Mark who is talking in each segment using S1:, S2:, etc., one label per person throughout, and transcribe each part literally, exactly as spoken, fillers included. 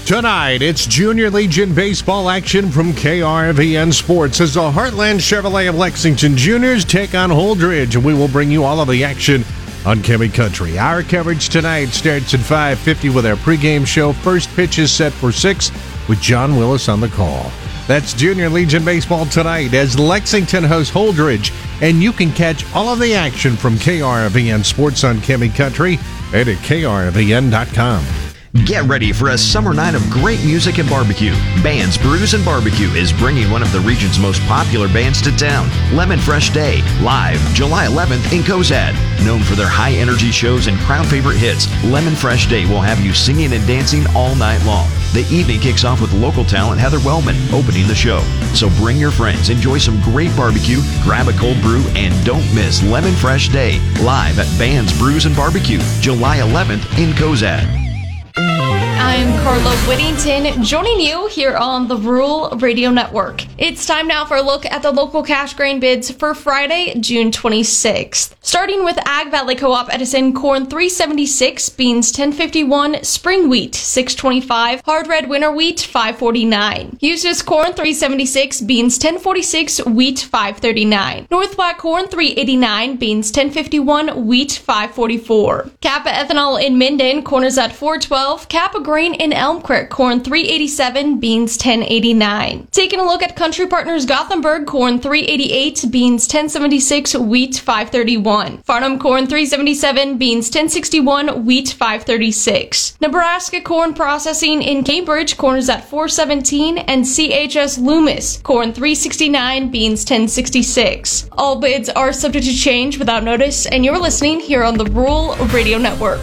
S1: Tonight, it's Junior Legion baseball action from K R V N Sports as the Heartland Chevrolet of Lexington Juniors take on Holdridge, and we will bring you all of the action on Chemi Country. Our coverage tonight starts at five fifty with our pregame show. First pitch is set for six with John Willis on the call. That's Junior Legion baseball tonight as Lexington hosts Holdridge, and you can catch all of the action from K R V N Sports on Chemi Country and at K R V N dot com.
S2: Get ready for a summer night of great music and barbecue. Bands, Brews, and Barbecue is bringing one of the region's most popular bands to town, Lemon Fresh Day, live July eleventh in Cozad. Known for their high-energy shows and crowd favorite hits, Lemon Fresh Day will have you singing and dancing all night long. The evening kicks off with local talent Heather Wellman opening the show. So bring your friends, enjoy some great barbecue, grab a cold brew, and don't miss Lemon Fresh Day, live at Bands, Brews, and Barbecue, July eleventh in Cozad.
S3: I'm Carla Whittington, joining you here on the Rural Radio Network. It's time now for a look at the local cash grain bids for Friday, June twenty-sixth. Starting with Ag Valley Co-op Edison, corn three seventy-six, beans ten fifty-one, spring wheat six twenty-five, hard red winter wheat five forty-nine. Eustis corn three seventy-six, beans ten forty-six, wheat five thirty-nine. North Platte corn three eighty-nine, beans ten fifty-one, wheat five forty-four. Kappa ethanol in Minden, corn is at four twelve. Kappa grain in Elm Creek, corn three eighty-seven, beans ten eighty-nine. Taking a look at Country Partners Gothenburg, corn three eighty-eight, beans ten seventy-six, wheat five thirty-one. Farnham corn three seventy-seven, beans ten sixty-one, wheat five thirty-six. Nebraska corn processing in Cambridge, corn is at four seventeen, and C H S Loomis, corn three sixty-nine, beans ten sixty-six. All bids are subject to change without notice, and you're listening here on the Rural Radio Network.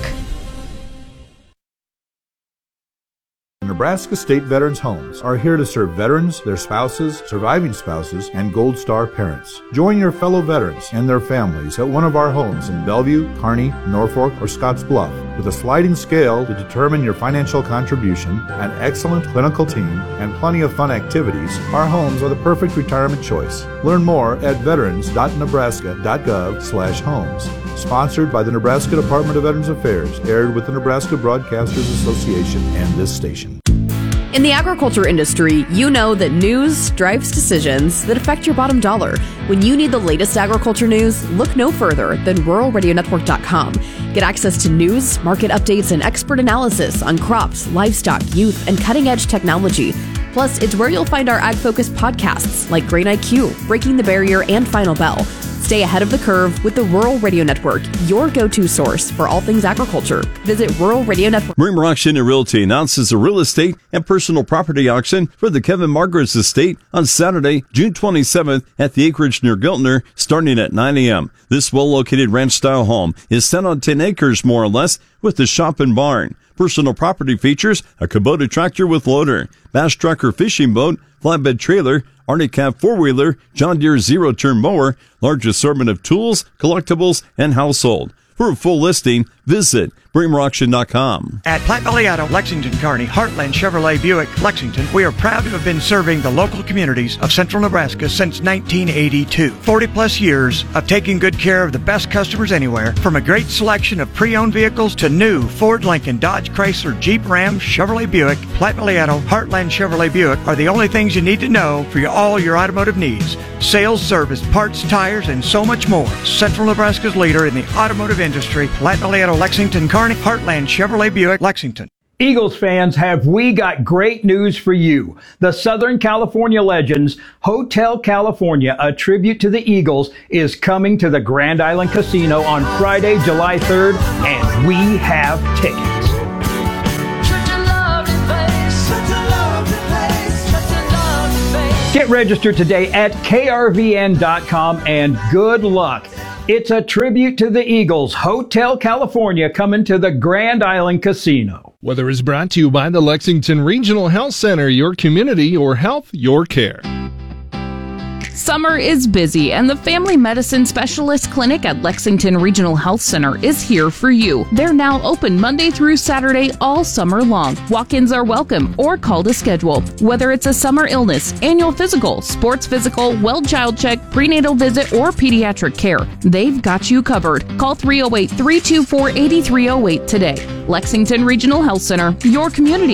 S4: Nebraska State Veterans Homes are here to serve veterans, their spouses, surviving spouses, and Gold Star parents. Join your fellow veterans and their families at one of our homes in Bellevue, Kearney, Norfolk, or Scottsbluff. With a sliding scale to determine your financial contribution, an excellent clinical team, and plenty of fun activities, our homes are the perfect retirement choice. Learn more at veterans dot nebraska dot gov slash homes. Sponsored by the Nebraska Department of Veterans Affairs, aired with the Nebraska Broadcasters Association and this station.
S5: In the agriculture industry, you know that news drives decisions that affect your bottom dollar. When you need the latest agriculture news, look no further than rural radio network dot com. Get access to news, market updates, and expert analysis on crops, livestock, youth, and cutting-edge technology. Plus, it's where you'll find our ag-focused podcasts like Grain I Q, Breaking the Barrier, and Final Bell. Stay ahead of the curve with the Rural Radio Network, your go-to source for all things agriculture. Visit Rural Radio Network.
S6: Bremer Auction and Realty announces a real estate and personal property auction for the Kevin Margaret's estate on Saturday, June twenty-seventh at the acreage near Giltner, starting at nine a.m. This well-located ranch-style home is set on ten acres, more or less, with a shop and barn. Personal property features a Kubota tractor with loader, bass truck or fishing boat, flatbed trailer, Arctic Cat four-wheeler, John Deere zero-turn mower, large assortment of tools, collectibles, and household. For a full listing, visit Bremer Auction dot com.
S7: At Platte Valley Auto, Lexington, Kearney, Heartland Chevrolet Buick, Lexington, we are proud to have been serving the local communities of central Nebraska since nineteen eighty-two. forty plus years of taking good care of the best customers anywhere, from a great selection of pre-owned vehicles to new Ford, Lincoln, Dodge, Chrysler, Jeep, Ram, Chevrolet Buick. Platte Valley Auto, Heartland Chevrolet Buick are the only things you need to know for your, all your automotive needs. Sales, service, parts, tires, and so much more. Central Nebraska's leader in the automotive industry, Platte Valley Auto, Lexington, Kearney, Heartland Chevrolet Buick, Lexington.
S8: Eagles fans, have we got great news for you. The Southern California Legends, Hotel California, a tribute to the Eagles, is coming to the Grand Island Casino on Friday, July third, and we have tickets. Get registered today at K R V N dot com and good luck. It's a tribute to the Eagles, Hotel California, coming to the Grand Island Casino.
S9: Weather is brought to you by the Lexington Regional Health Center, your community, your health, your care.
S10: Summer is busy, and the Family Medicine Specialist Clinic at Lexington Regional Health Center is here for you. They're now open Monday through Saturday all summer long. Walk-ins are welcome, or call to schedule. Whether it's a summer illness, annual physical, sports physical, well child check, prenatal visit, or pediatric care, they've got you covered. Call three oh eight, three two four, eight three oh eight today. Lexington Regional Health Center, your community.